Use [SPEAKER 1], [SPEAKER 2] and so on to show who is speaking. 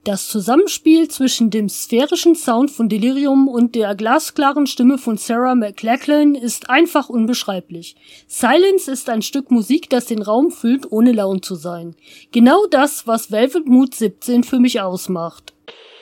[SPEAKER 1] Das Zusammenspiel zwischen dem sphärischen Sound von Delirium und der glasklaren Stimme von Sarah McLachlan ist einfach unbeschreiblich. Silence ist ein Stück Musik, das den Raum füllt, ohne laut zu sein. Genau das, was Velvet Mood 17 für mich ausmacht.